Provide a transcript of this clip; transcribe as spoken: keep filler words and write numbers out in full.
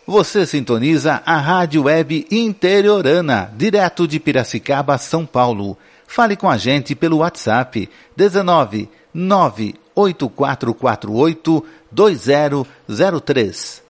Você sintoniza a Rádio Web Interiorana, direto de Piracicaba, São Paulo. Fale com a gente pelo WhatsApp dezenove, nove oito quatro quatro oito, dois zero zero três.